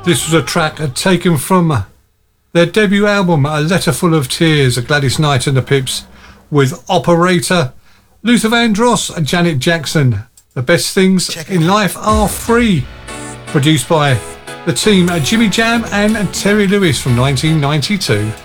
This was a track taken from their debut album, A Letter Full of Tears, of Gladys Knight and the Pips, with Operator, Luther Vandross and Janet Jackson. The best things in life are free. Produced by the team Jimmy Jam and Terry Lewis from 1992.